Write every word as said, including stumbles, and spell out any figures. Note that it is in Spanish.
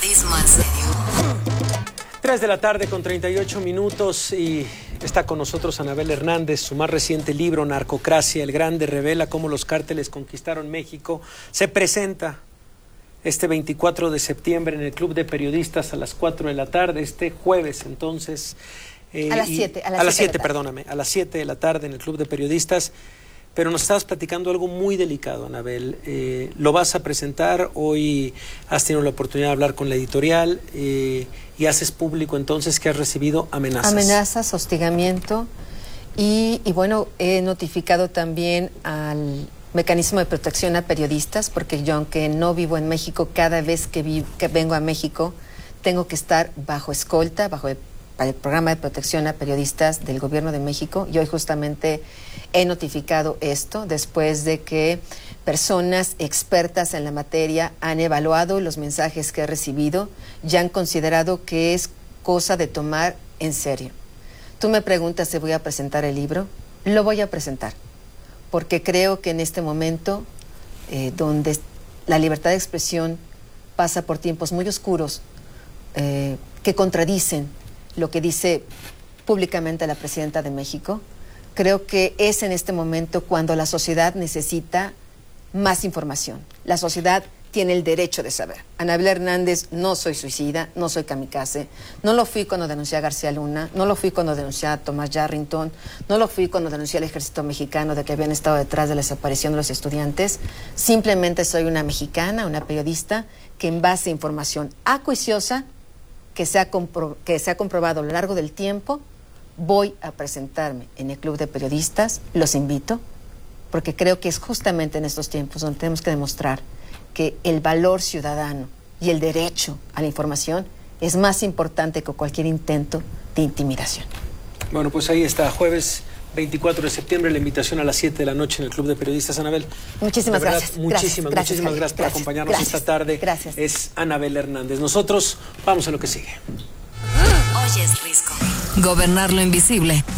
Periodismo en serio. tres de la tarde con treinta y ocho minutos y está con nosotros Anabel Hernández. Su más reciente libro, Narcocracia, el Grande, revela cómo los cárteles conquistaron México. Se presenta este veinticuatro de septiembre en el Club de Periodistas a las cuatro de la tarde, este jueves entonces. Eh, a las siete. A las siete, perdóname, a las siete de la tarde en el Club de Periodistas. Pero nos estabas platicando algo muy delicado, Anabel. Eh, lo vas a presentar, hoy has tenido la oportunidad de hablar con la editorial eh, y haces público entonces que has recibido amenazas. Amenazas, hostigamiento y, y bueno, he notificado también al mecanismo de protección a periodistas, porque yo, aunque no vivo en México, cada vez que, vi, que vengo a México tengo que estar bajo escolta, bajo el, el programa de protección a periodistas del Gobierno de México, y hoy justamente he notificado esto después de que personas expertas en la materia han evaluado los mensajes que he recibido y han considerado que es cosa de tomar en serio. Tú me preguntas si voy a presentar el libro. Lo voy a presentar, porque creo que en este momento, eh, donde la libertad de expresión pasa por tiempos muy oscuros, eh, que contradicen lo que dice públicamente la presidenta de México, creo que es en este momento cuando la sociedad necesita más información. La sociedad tiene el derecho de saber. Anabel Hernández, no soy suicida, no soy kamikaze, no lo fui cuando denuncié a García Luna, no lo fui cuando denuncié a Tomás Yarrington, no lo fui cuando denuncié al ejército mexicano de que habían estado detrás de la desaparición de los estudiantes. Simplemente soy una mexicana, una periodista, que en base a información acuiciosa, que se ha, compro- que se ha comprobado a lo largo del tiempo, voy a presentarme en el Club de Periodistas. Los invito, porque creo que es justamente en estos tiempos donde tenemos que demostrar que el valor ciudadano y el derecho a la información es más importante que cualquier intento de intimidación. Bueno, pues ahí está, jueves veinticuatro de septiembre, la invitación a las siete de la noche en el Club de Periodistas. Anabel, muchísimas verdad, gracias. Muchísimas, gracias, muchísimas gracias, gracias por gracias, acompañarnos gracias, esta tarde. Gracias. Es Anabel Hernández. Nosotros vamos a lo que sigue. Hoy es Risco. Gobernar lo invisible